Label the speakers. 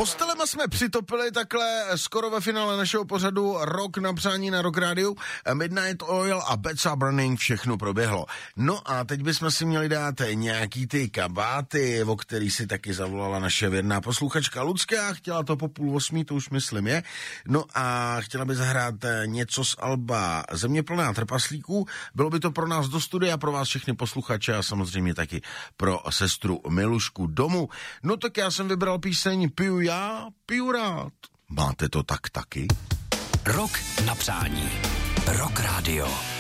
Speaker 1: Postelema jsme přitopili takhle skoro ve finále našeho pořadu Rock na přání na Rock Radio. Midnight Oil a Beds Are Burning, všechno proběhlo. No a teď bychom si měli dát nějaký ty kabáty, o který si taky zavolala naše věrná posluchačka Lucka. Chtěla to po 7:30, to už myslím je. No a chtěla by zahrát něco z alba Země plná trpaslíků. Bylo by to pro nás do studia, pro vás všechny posluchače a samozřejmě taky pro sestru Milušku domů. No tak já jsem vybral píseň Piju já, piju rád. Máte to tak taky?
Speaker 2: Rock na přání. Rock Radio.